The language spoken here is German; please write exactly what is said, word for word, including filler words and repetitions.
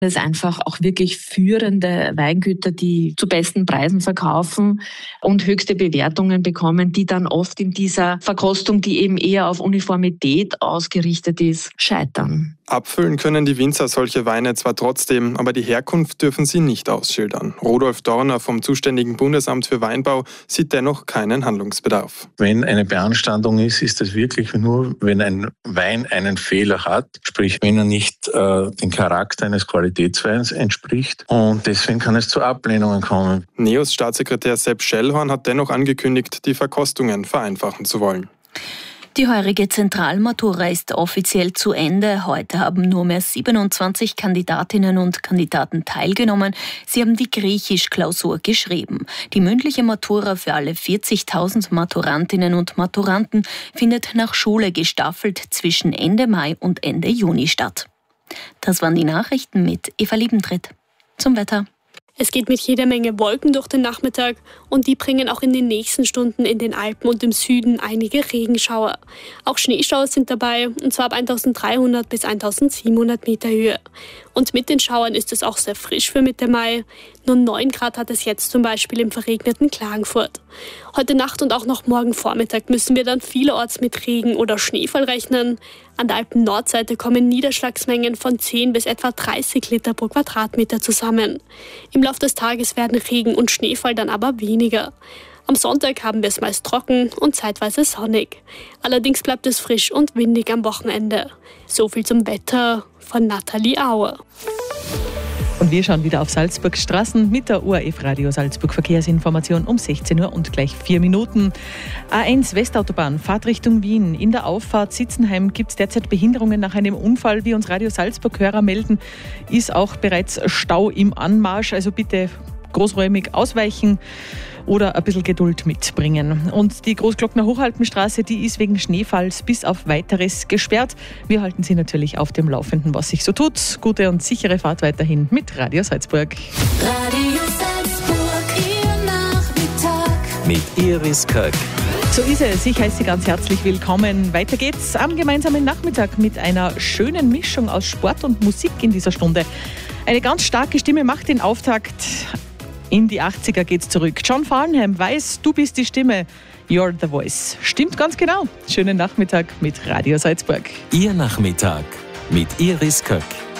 Es einfach auch wirklich führende Weingüter, die zu besten Preisen verkaufen und höchste Bewertungen bekommen, die dann oft in dieser Verkostung, die eben eher auf Uniformität ausgerichtet ist, scheitern. Abfüllen können die Winzer solche Weine zwar trotzdem, aber die Herkunft dürfen sie nicht ausschildern. Rudolf Dorner vom zuständigen Bundesamt für Weinbau sieht dennoch keinen Handlungsbedarf. Wenn eine Beanstandung ist, ist das wirklich nur, wenn ein Wein einen Fehler hat, sprich wenn er nicht äh, dem Charakter eines Qualitätsweins entspricht, und deswegen kann es zu Ablehnungen kommen. Neos Staatssekretär Sepp Schellhorn hat dennoch angekündigt, die Verkostungen vereinfachen zu wollen. Die heurige Zentralmatura ist offiziell zu Ende. Heute haben nur mehr siebenundzwanzig Kandidatinnen und Kandidaten teilgenommen. Sie haben die Griechisch-Klausur geschrieben. Die mündliche Matura für alle vierzigtausend Maturantinnen und Maturanten findet nach Schule gestaffelt zwischen Ende Mai und Ende Juni statt. Das waren die Nachrichten mit Eva Liebentritt. Zum Wetter. Es geht mit jeder Menge Wolken durch den Nachmittag und die bringen auch in den nächsten Stunden in den Alpen und im Süden einige Regenschauer. Auch Schneeschauer sind dabei, und zwar ab eintausenddreihundert bis eintausendsiebenhundert Meter Höhe. Und mit den Schauern ist es auch sehr frisch für Mitte Mai. Nur neun Grad hat es jetzt zum Beispiel im verregneten Klagenfurt. Heute Nacht und auch noch morgen Vormittag müssen wir dann vielerorts mit Regen oder Schneefall rechnen. An der Alpen-Nordseite kommen Niederschlagsmengen von zehn bis etwa dreißig Liter pro Quadratmeter zusammen. Im Laufe des Tages werden Regen und Schneefall dann aber weniger. Am Sonntag haben wir es meist trocken und zeitweise sonnig. Allerdings bleibt es frisch und windig am Wochenende. So viel zum Wetter von Nathalie Auer. Und wir schauen wieder auf Salzburgs Straßen mit der O R F Radio Salzburg Verkehrsinformation um sechzehn Uhr und gleich vier Minuten. A eins Westautobahn, Fahrt Richtung Wien. In der Auffahrt Sitzenheim gibt es derzeit Behinderungen nach einem Unfall. Wie uns Radio Salzburg-Hörer melden, ist auch bereits Stau im Anmarsch. Also bitte großräumig ausweichen oder ein bisschen Geduld mitbringen. Und die Großglockner Hochalpenstraße, die ist wegen Schneefalls bis auf Weiteres gesperrt. Wir halten Sie natürlich auf dem Laufenden, was sich so tut. Gute und sichere Fahrt weiterhin mit Radio Salzburg. Radio Salzburg, Ihr Nachmittag. Mit Iris Köck. So ist es. Ich heiße Sie ganz herzlich willkommen. Weiter geht's am gemeinsamen Nachmittag mit einer schönen Mischung aus Sport und Musik in dieser Stunde. Eine ganz starke Stimme macht den Auftakt. In die achtziger geht's zurück. John Farnham weiß, du bist die Stimme. You're the voice. Stimmt ganz genau. Schönen Nachmittag mit Radio Salzburg. Ihr Nachmittag mit Iris Köck.